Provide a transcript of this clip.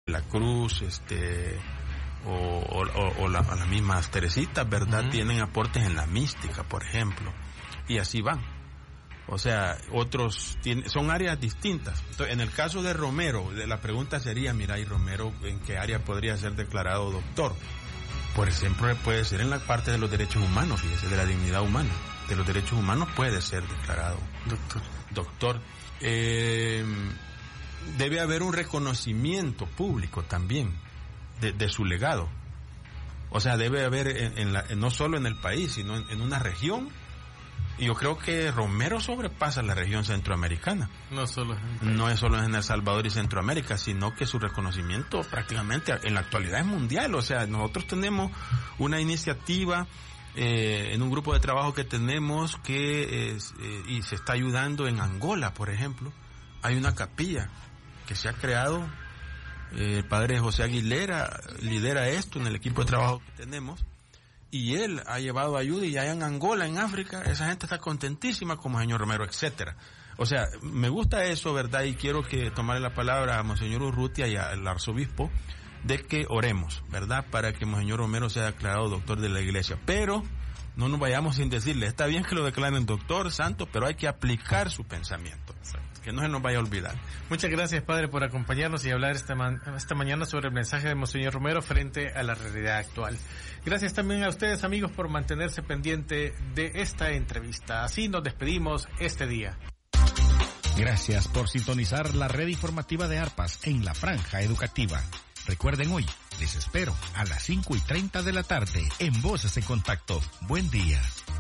la Cruz, o las mismas Teresitas, ¿verdad? Tienen aportes en la mística, por ejemplo, y así van. O sea, otros son áreas distintas. Entonces, en el caso de Romero, la pregunta sería, mira, ¿y Romero en qué área podría ser declarado doctor? Por ejemplo, puede ser en la parte de los derechos humanos, fíjese, de la dignidad humana. De los derechos humanos puede ser declarado doctor. Debe haber un reconocimiento público también de su legado. O sea, debe haber no solo en el país, sino en una región. Y yo creo que Romero sobrepasa la región centroamericana. No es solo en El Salvador y Centroamérica, sino que su reconocimiento prácticamente en la actualidad es mundial. O sea, nosotros tenemos una iniciativa en un grupo de trabajo que tenemos y se está ayudando en Angola, por ejemplo. Hay una capilla que se ha creado. El padre José Aguilera lidera esto en el equipo de trabajo que tenemos, y él ha llevado ayuda, y allá en Angola, en África, esa gente está contentísima como señor Romero, etcétera. O sea, me gusta eso, ¿verdad? Y quiero tomarle la palabra a Monseñor Urrutia y al arzobispo de que oremos, ¿verdad? Para que Monseñor Romero sea declarado doctor de la Iglesia. Pero no nos vayamos sin decirle, está bien que lo declaren doctor, santo, pero hay que aplicar su pensamiento. Que no se nos vaya a olvidar. Muchas gracias, padre, por acompañarnos y hablar esta mañana sobre el mensaje de Monseñor Romero frente a la realidad actual. Gracias también a ustedes, amigos, por mantenerse pendiente de esta entrevista. Así nos despedimos este día. Gracias por sintonizar la red informativa de Arpas en la franja educativa. Recuerden hoy, les espero a las 5:30 de la tarde en Voces en Contacto. Buen día.